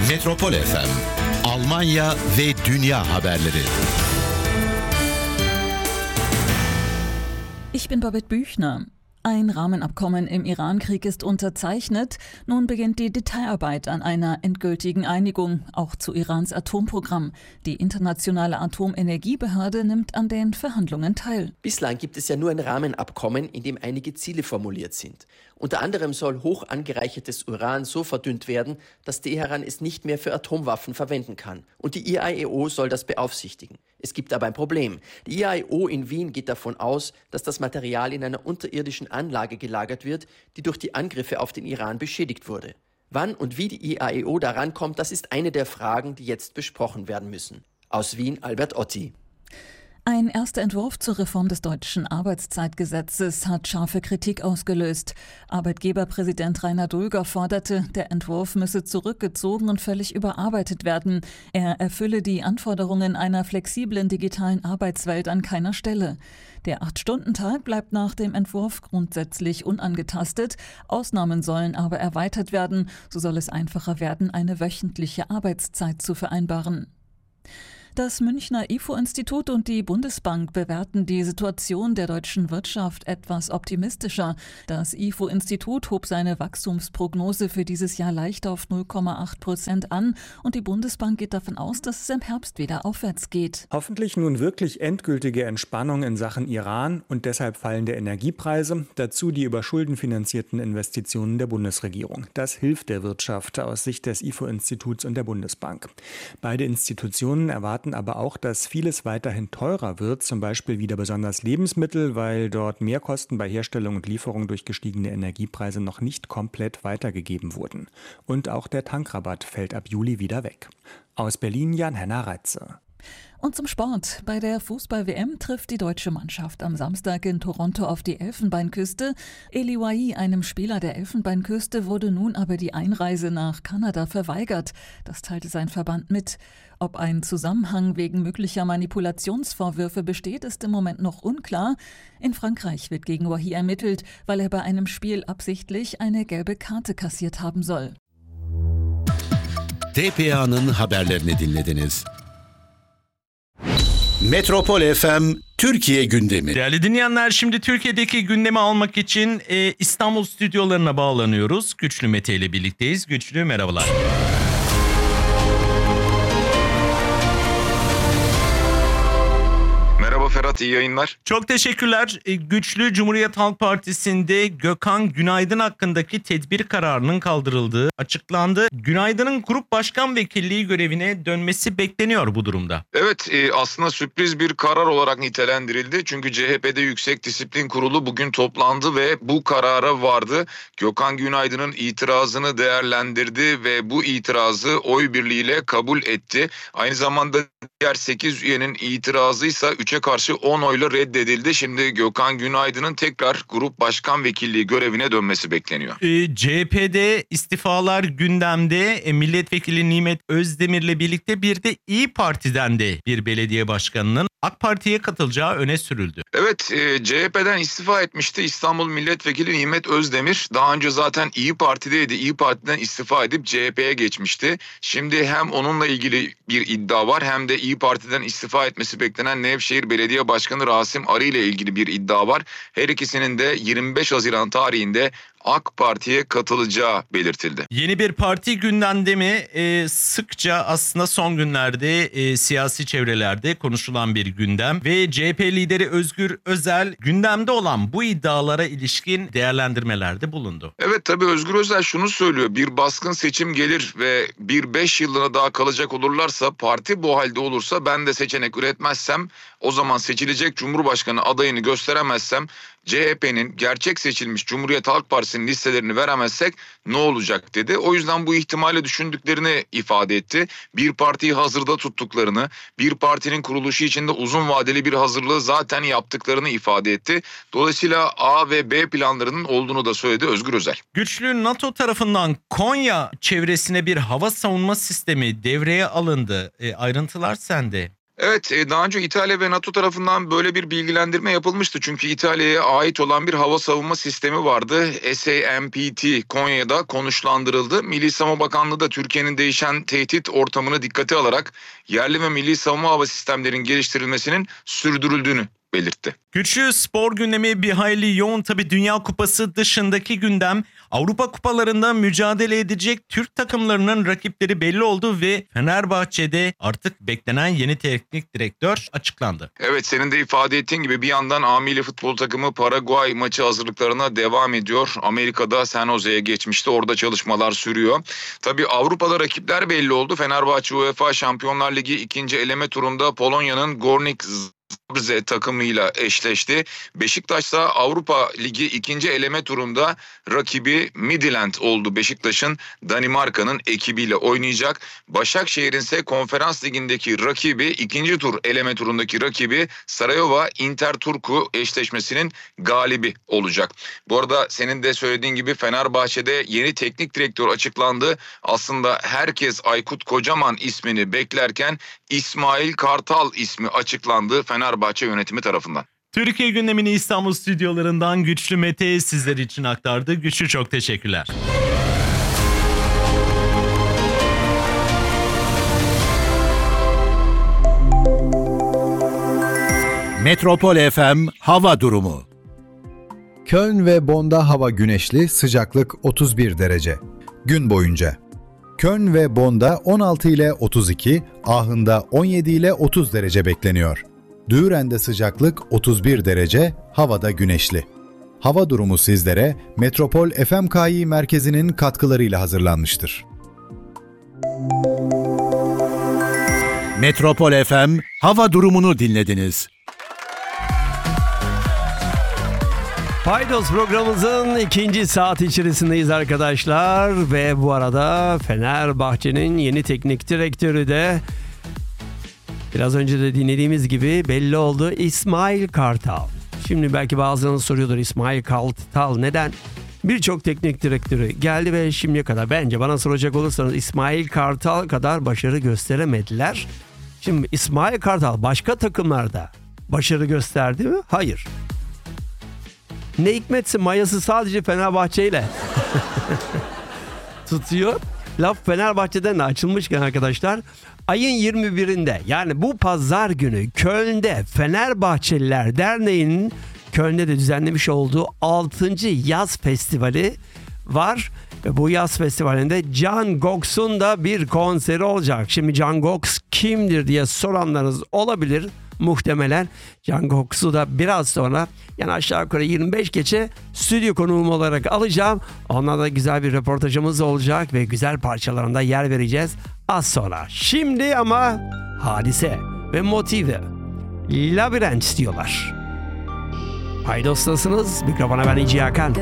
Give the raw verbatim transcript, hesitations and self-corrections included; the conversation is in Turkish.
Metropol F M, Almanya ve Dünya haberleri. Ich bin Babette Büchner. Ein Rahmenabkommen im Iran-Krieg ist unterzeichnet. Nun beginnt die Detailarbeit an einer endgültigen Einigung, auch zu Irans Atomprogramm. Die internationale Atomenergiebehörde nimmt an den Verhandlungen teil. Bislang gibt es ja nur ein Rahmenabkommen, in dem einige Ziele formuliert sind. Unter anderem soll hoch angereichertes Uran so verdünnt werden, dass Teheran es nicht mehr für Atomwaffen verwenden kann. Und die I A E O soll das beaufsichtigen. Es gibt aber ein Problem. Die I A E O in Wien geht davon aus, dass das Material in einer unterirdischen Anlage gelagert wird, die durch die Angriffe auf den Iran beschädigt wurde. Wann und wie die I A E O daran kommt, das ist eine der Fragen, die jetzt besprochen werden müssen. Aus Wien, Albert Otti. Ein erster Entwurf zur Reform des deutschen Arbeitszeitgesetzes hat scharfe Kritik ausgelöst. Arbeitgeberpräsident Rainer Dulger forderte, der Entwurf müsse zurückgezogen und völlig überarbeitet werden. Er erfülle die Anforderungen einer flexiblen digitalen Arbeitswelt an keiner Stelle. Der Acht-Stunden-Tag bleibt nach dem Entwurf grundsätzlich unangetastet. Ausnahmen sollen aber erweitert werden. So soll es einfacher werden, eine wöchentliche Arbeitszeit zu vereinbaren. Das Münchner I F O-Institut und die Bundesbank bewerten die Situation der deutschen Wirtschaft etwas optimistischer. Das I F O-Institut hob seine Wachstumsprognose für dieses Jahr leicht auf null Komma acht Prozent an und die Bundesbank geht davon aus, dass es im Herbst wieder aufwärts geht. Hoffentlich nun wirklich endgültige Entspannung in Sachen Iran und deshalb fallende Energiepreise, dazu die über Schulden finanzierten Investitionen der Bundesregierung. Das hilft der Wirtschaft aus Sicht des I F O-Instituts und der Bundesbank. Beide Institutionen erwarten aber auch, dass vieles weiterhin teurer wird, zum Beispiel wieder besonders Lebensmittel, weil dort Mehrkosten bei Herstellung und Lieferung durch gestiegene Energiepreise noch nicht komplett weitergegeben wurden. Und auch der Tankrabatt fällt ab Juli wieder weg. Aus Berlin Jan-Henner Reitze. Und zum Sport. Bei der Fußball-W M trifft die deutsche Mannschaft am Samstag in Toronto auf die Elfenbeinküste. Eli Wahi, einem Spieler der Elfenbeinküste, wurde nun aber die Einreise nach Kanada verweigert. Das teilte sein Verband mit. Ob ein Zusammenhang wegen möglicher Manipulationsvorwürfe besteht, ist im Moment noch unklar. In Frankreich wird gegen Wahi ermittelt, weil er bei einem Spiel absichtlich eine gelbe Karte kassiert haben soll. D P A'nın haberlerini dinlediniz. Metropol F M Türkiye gündemi. Değerli dinleyenler, şimdi Türkiye'deki gündemi almak için e, İstanbul stüdyolarına bağlanıyoruz. Güçlü Mete ile birlikteyiz. Güçlü, merhabalar. Ferhat, iyi yayınlar. Çok teşekkürler. Güçlü, Cumhuriyet Halk Partisi'nde Gökhan Günaydın hakkındaki tedbir kararının kaldırıldığı açıklandı. Günaydın'ın grup başkan vekilliği görevine dönmesi bekleniyor bu durumda. Evet, aslında sürpriz bir karar olarak nitelendirildi. Çünkü C H P'de Yüksek Disiplin Kurulu bugün toplandı ve bu karara vardı. Gökhan Günaydın'ın itirazını değerlendirdi ve bu itirazı oy birliğiyle kabul etti. Aynı zamanda diğer sekiz üyenin itirazıysa üçe karşı on oyla reddedildi. Şimdi Gökhan Günaydın'ın tekrar grup başkan vekilliği görevine dönmesi bekleniyor. E, C H P'de istifalar gündemde. E, milletvekili Nimet Özdemir'le birlikte bir de İyi Parti'den de bir belediye başkanının AK Parti'ye katılacağı öne sürüldü. Evet, e, C H P'den istifa etmişti İstanbul Milletvekili Nimet Özdemir. Daha önce zaten İyi Parti'deydi. İyi Parti'den istifa edip C H P'ye geçmişti. Şimdi hem onunla ilgili bir iddia var hem de İyi Parti'den istifa etmesi beklenen Nevşehir Belediye Başkanı Rasim Arı ile ilgili bir iddia var. Her ikisinin de yirmi beş Haziran tarihinde AK Parti'ye katılacağı belirtildi. Yeni bir parti gündemde mi? Ee, sıkça aslında son günlerde e, siyasi çevrelerde konuşulan bir gündem ve C H P lideri Özgür Özel gündemde olan bu iddialara ilişkin değerlendirmelerde bulundu. Evet, tabii Özgür Özel şunu söylüyor: bir baskın seçim gelir ve bir beş yıllığına daha kalacak olurlarsa, parti bu halde olursa, ben de seçenek üretmezsem, o zaman seçilecek Cumhurbaşkanı adayını gösteremezsem, C H P'nin gerçek seçilmiş Cumhuriyet Halk Partisi'nin listelerini veremezsek ne olacak dedi. O yüzden bu ihtimali düşündüklerini ifade etti. Bir partiyi hazırda tuttuklarını, bir partinin kuruluşu için de uzun vadeli bir hazırlığı zaten yaptıklarını ifade etti. Dolayısıyla A ve B planlarının olduğunu da söyledi Özgür Özel. Güçlü, NATO tarafından Konya çevresine bir hava savunma sistemi devreye alındı. E, ayrıntılar sende. Evet, daha önce İtalya ve NATO tarafından böyle bir bilgilendirme yapılmıştı. Çünkü İtalya'ya ait olan bir hava savunma sistemi vardı. S A M P T Konya'da konuşlandırıldı. Milli Savunma Bakanlığı da Türkiye'nin değişen tehdit ortamını dikkate alarak yerli ve milli savunma hava sistemlerinin geliştirilmesinin sürdürüldüğünü belirtti. Güçlü spor gündemi bir hayli yoğun. Tabii Dünya Kupası dışındaki gündem, Avrupa kupalarında mücadele edecek Türk takımlarının rakipleri belli oldu ve Fenerbahçe'de artık beklenen yeni teknik direktör açıklandı. Evet, senin de ifade ettiğin gibi bir yandan A milli futbol takımı Paraguay maçı hazırlıklarına devam ediyor. Amerika'da San Jose'ye geçmişti. Orada çalışmalar sürüyor. Tabii Avrupa'da rakipler belli oldu. Fenerbahçe UEFA Şampiyonlar Ligi ikinci eleme turunda Polonya'nın Gornik Zabrze takımıyla eşleşti. Beşiktaş ise Avrupa Ligi ikinci eleme turunda rakibi Midtjylland oldu. Beşiktaş'ın Danimarka'nın ekibiyle oynayacak. Başakşehir'in ise Konferans Ligi'ndeki rakibi, ikinci tur eleme turundaki rakibi Sarayova Inter Turku eşleşmesinin galibi olacak. Bu arada senin de söylediğin gibi Fenerbahçe'de yeni teknik direktör açıklandı. Aslında herkes Aykut Kocaman ismini beklerken İsmail Kartal ismi açıklandı Fenerbahçe yönetimi tarafından. Türkiye gündemini İstanbul stüdyolarından Güçlü Mete sizler için aktardı. Güçlü, çok teşekkürler. Metropol F M hava durumu. Köln ve Bonn'da hava güneşli, sıcaklık otuz bir derece. Gün boyunca Köln ve Bonn'da on altı ile otuz iki, Aachen'da on yedi ile otuz derece bekleniyor. Düren'de sıcaklık otuz bir derece, havada güneşli. Hava durumu sizlere Metropol F M K I merkezinin katkılarıyla hazırlanmıştır. Metropol F M hava durumunu dinlediniz. Paydos programımızın ikinci saat içerisindeyiz arkadaşlar ve bu arada Fenerbahçe'nin yeni teknik direktörü de biraz önce de dinlediğimiz gibi belli oldu, İsmail Kartal. Şimdi belki bazılarınız soruyordur, İsmail Kartal neden? Birçok teknik direktörü geldi ve şimdiye kadar bence bana soracak olursanız İsmail Kartal kadar başarı gösteremediler. Şimdi İsmail Kartal başka takımlarda başarı gösterdi mi? Hayır. Ne hikmetse mayası sadece Fenerbahçe ile tutuyor. Laf Fenerbahçe'den de açılmışken arkadaşlar, ayın yirmi birinde yani bu pazar günü Köln'de Fenerbahçeliler Derneği'nin Köln'de de düzenlemiş olduğu altıncı Yaz Festivali var. Ve bu yaz festivalinde Can Goks'un da bir konseri olacak. Şimdi Can Goks kimdir diye soranlarınız olabilir. Muhtemelen Can Goks'u da biraz sonra, yani aşağı yukarı yirmi beş geçe stüdyo konuğum olarak alacağım. Onunla da güzel bir röportajımız olacak ve güzel parçalarında yer vereceğiz az sonra. Şimdi ama Hadise ve Motive Labirent diyorlar. Paydos'tasınız. Mikrofona ben İci Hakan.